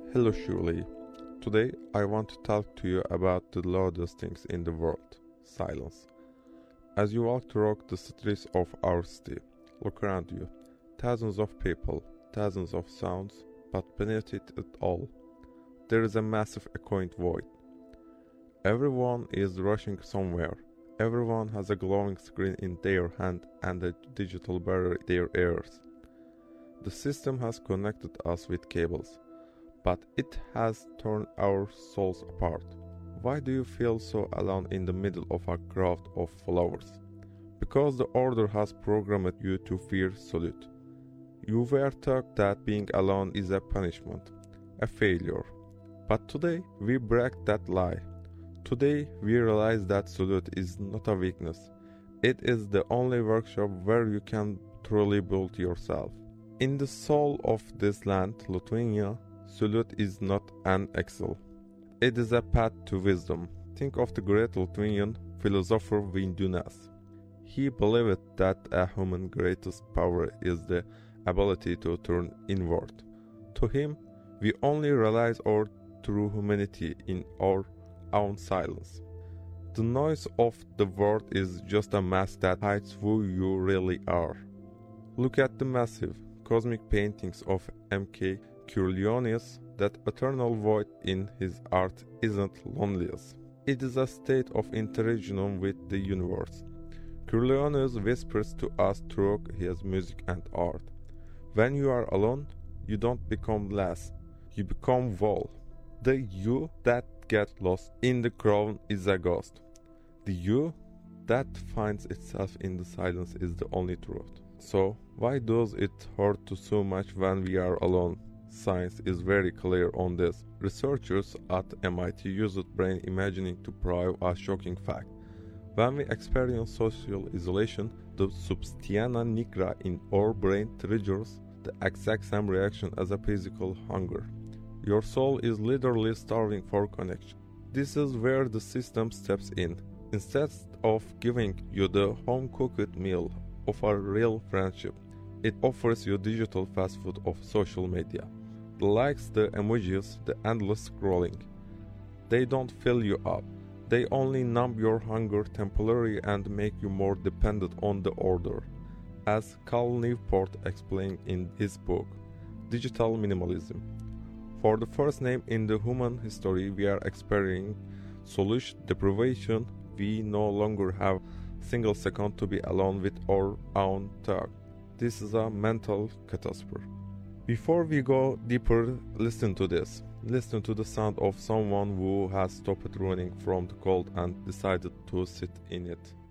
Hello, Shuli. Today I want to talk to you about the loudest things in the world silence. As you walk through the streets of our city, look around you. Thousands of people, thousands of sounds, but beneath it all, there is a massive echoing void. Everyone is rushing somewhere. Everyone has a glowing screen in their hand and a digital barrier in their ears. The system has connected us with cables, but it has torn our souls apart. Why do you feel so alone in the middle of a crowd of flowers? Because the order has programmed you to fear solitude. You were taught that being alone is a punishment, a failure. But today we break that lie. Today we realize that solitude is not a weakness. It is the only workshop where you can truly build yourself. In the soul of this land, Lithuania, solitude is not an excel. It is a path to wisdom. Think of the great Lithuanian philosopher Vydūnas. He believed that a human's greatest power is the ability to turn inward. To him, we only realize our true humanity in our own silence. The noise of the world is just a mask that hides who you really are. Look at the massive, cosmic paintings of M.K. Coriolanus. That eternal void in his art isn't loneliness. It is a state of interaction with the universe. Coriolanus whispers to us through his music and art. When you are alone, you don't become less, you become whole. The you that gets lost in the crowd is a ghost. The you that finds itself in the silence is the only truth. So, why does it hurt so much when we are alone? Science is very clear on this. Researchers at MIT used brain imaging to prove a shocking fact. When we experience social isolation, the substantia nigra in our brain triggers the exact same reaction as a physical hunger. Your soul is literally starving for connection. This is where the system steps in. Instead of giving you the home-cooked meal of a real friendship, it offers you digital fast food of social media. The likes, the emojis, the endless scrolling. They don't fill you up. They only numb your hunger temporarily and make you more dependent on the order. As Cal Newport explained in his book, Digital Minimalism. For the first time in the human history, we are experiencing solution deprivation. We no longer have a single second to be alone with our own thought. This is a mental catastrophe. Before we go deeper, listen to this. Listen to the sound of someone who has stopped running from the cold and decided to sit in it.